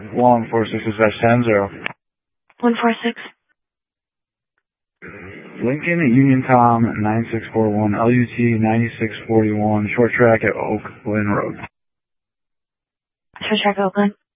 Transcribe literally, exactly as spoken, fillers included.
one four six six ten zero. one four six. Lincoln Union Tom nine six four one, L U T ninety-six forty-one, short track at Oakland Road. Short track Oakland.